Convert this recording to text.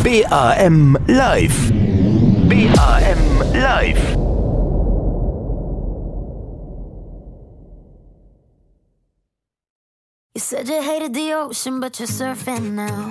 BAM Live. BAM Live. You said you hated the ocean, but you're surfing now.